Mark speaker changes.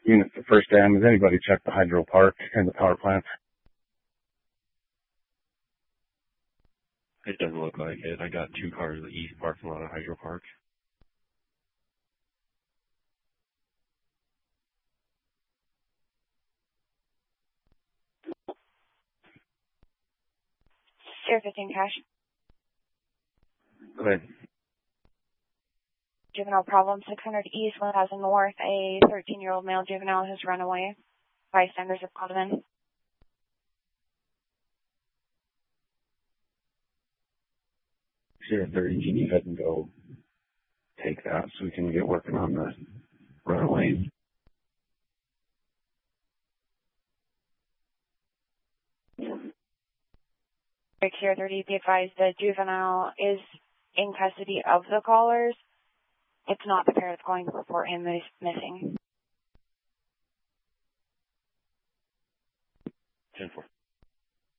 Speaker 1: unit for first dam. Has anybody checked the hydro park and the power plant?
Speaker 2: It doesn't look like it. I got 2 cars at the east parking lot of Hydro Park.
Speaker 3: Sierra 15 cash.
Speaker 2: Go ahead.
Speaker 3: Juvenile problem, 600 East, 1000 North. A 13-year-old male juvenile has run away. Bystanders have called him in.
Speaker 2: Sierra 30, can you head and go take that so we can get working on the runaway?
Speaker 3: Sierra 30, be advised the juvenile is in custody of the callers. It's not the pair that's going to report him missing.
Speaker 2: 10-4.